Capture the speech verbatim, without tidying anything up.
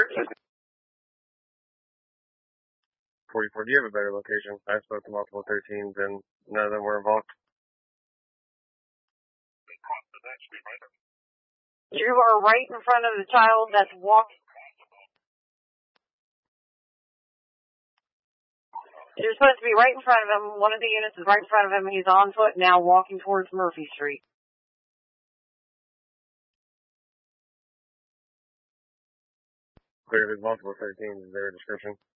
thirteen. forty-four, do you have a better location? I spoke to multiple thirteens and none of them were involved. You are right in front of the child that's walking. You're supposed to be right in front of him. One of the units is right in front of him. He's on foot now walking towards Murphy Street. Clear, there's multiple thirteens. Is there a description?